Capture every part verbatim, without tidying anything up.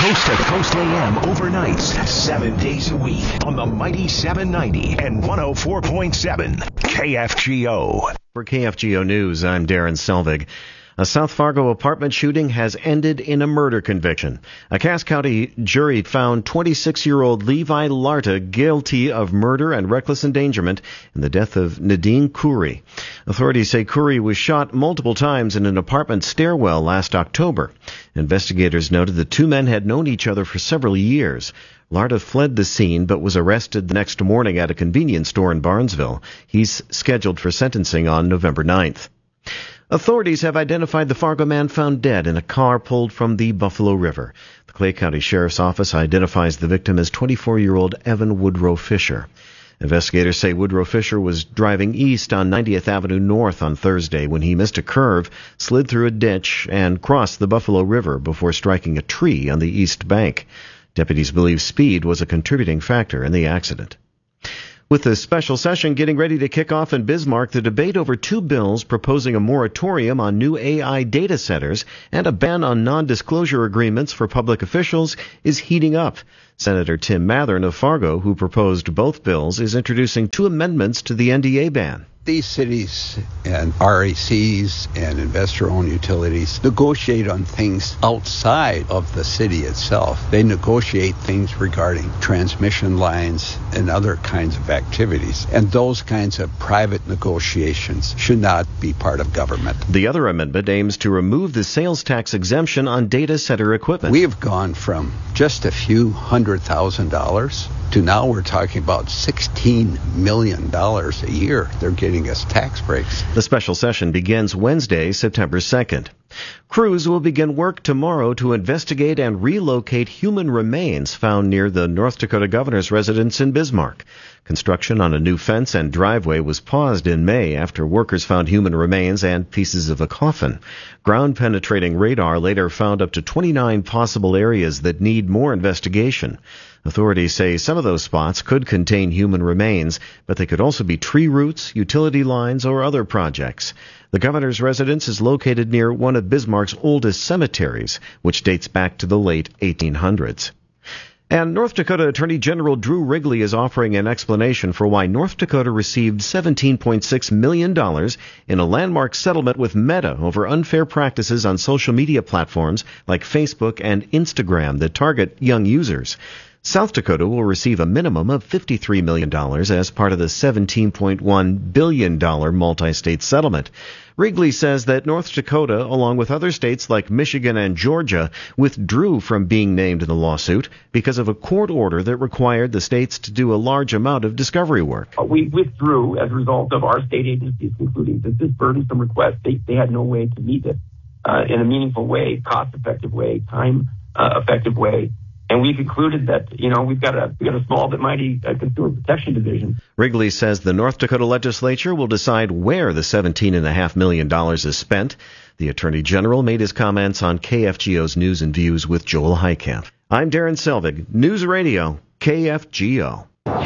Coast to Coast A M overnights, seven days a week on the mighty seven ninety and one oh four point seven K F G O. For K F G O News, I'm Darren Selvig. A South Fargo apartment shooting has ended in a murder conviction. A Cass County jury found twenty-six-year-old Levi Larta guilty of murder and reckless endangerment in the death of Nadine Khoury. Authorities say Khoury was shot multiple times in an apartment stairwell last October. Investigators noted the two men had known each other for several years. Larta fled the scene but was arrested the next morning at a convenience store in Barnesville. He's scheduled for sentencing on November ninth. Authorities have identified the Fargo man found dead in a car pulled from the Buffalo River. The Clay County Sheriff's Office identifies the victim as twenty-four-year-old Evan Woodrow Fisher. Investigators say Woodrow Fisher was driving east on ninetieth Avenue North on Thursday when he missed a curve, slid through a ditch, and crossed the Buffalo River before striking a tree on the east bank. Deputies believe speed was a contributing factor in the accident. With the special session getting ready to kick off in Bismarck, the debate over two bills proposing a moratorium on new A I data centers and a ban on non-disclosure agreements for public officials is heating up. Senator Tim Mathern of Fargo, who proposed both bills, is introducing two amendments to the N D A ban. These cities and R A Cs and investor-owned utilities negotiate on things outside of the city itself. They negotiate things regarding transmission lines and other kinds of activities. And those kinds of private negotiations should not be part of government. The other amendment aims to remove the sales tax exemption on data center equipment. We have gone from just a few hundred thousand dollars to now we're talking about sixteen million dollars a year. They're getting us tax breaks. The special session begins Wednesday, September second. Crews will begin work tomorrow to investigate and relocate human remains found near the North Dakota governor's residence in Bismarck. Construction on a new fence and driveway was paused in May after workers found human remains and pieces of a coffin. Ground-penetrating radar later found up to twenty-nine possible areas that need more investigation. Authorities say some of those spots could contain human remains, but they could also be tree roots, utility lines, or other projects. The governor's residence is located near one of Bismarck's oldest cemeteries, which dates back to the late eighteen hundreds. And North Dakota Attorney General Drew Wrigley is offering an explanation for why North Dakota received seventeen point six million dollars in a landmark settlement with Meta over unfair practices on social media platforms like Facebook and Instagram that target young users. South Dakota will receive a minimum of fifty-three million dollars as part of the seventeen point one billion dollars multi-state settlement. Wrigley says that North Dakota, along with other states like Michigan and Georgia, withdrew from being named in the lawsuit because of a court order that required the states to do a large amount of discovery work. We withdrew as a result of our state agencies concluding that this burdensome request, they, they had no way to meet it uh, in a meaningful way, cost-effective way, time-effective uh, way. And we concluded that, you know, we've got a we've got a small but mighty uh, consumer protection division. Wrigley says the North Dakota legislature will decide where the seventeen point five million dollars is spent. The Attorney General made his comments on K F G O's News and Views with Joel Heitkamp. I'm Darren Selvig, News Radio, K F G O.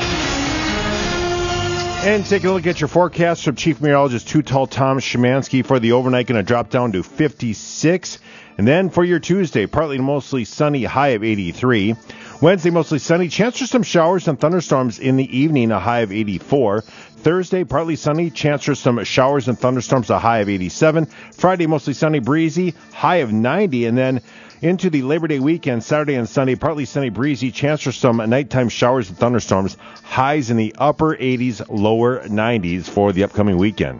And take a look at your forecast from Chief Meteorologist Too Tall Tom Szymanski for the overnight, going to drop down to fifty-six. And then for your Tuesday, partly to mostly sunny, high of eighty-three. Wednesday, mostly sunny. Chance for some showers and thunderstorms in the evening, a high of eighty-four. Thursday, partly sunny. Chance for some showers and thunderstorms, a high of eighty-seven. Friday, mostly sunny, breezy, high of ninety. And then into the Labor Day weekend, Saturday and Sunday, partly sunny, breezy. Chance for some nighttime showers and thunderstorms. Highs in the upper eighties, lower nineties for the upcoming weekend.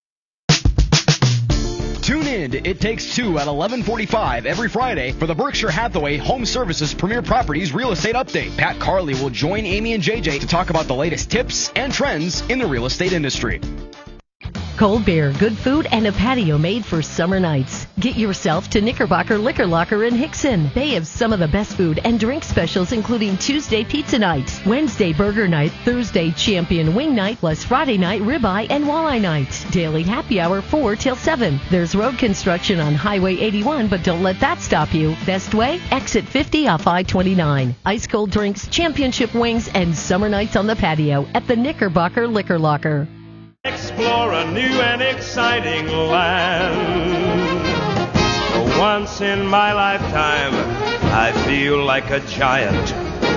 Tune in to It Takes Two at eleven forty-five every Friday for the Berkshire Hathaway Home Services Premier Properties Real Estate Update. Pat Carley will join Amy and J J to talk about the latest tips and trends in the real estate industry. Cold beer, good food, and a patio made for summer nights. Get yourself to Knickerbocker Liquor Locker in Hickson. They have some of the best food and drink specials, including Tuesday pizza night, Wednesday burger night, Thursday champion wing night, plus Friday night ribeye and walleye night. Daily happy hour four till seven. There's road construction on Highway eighty-one, but don't let that stop you. Best way? Exit fifty off I twenty-nine. Ice cold drinks, championship wings, and summer nights on the patio at the Knickerbocker Liquor Locker. Explore a new and exciting land. For once in my lifetime, I feel like a giant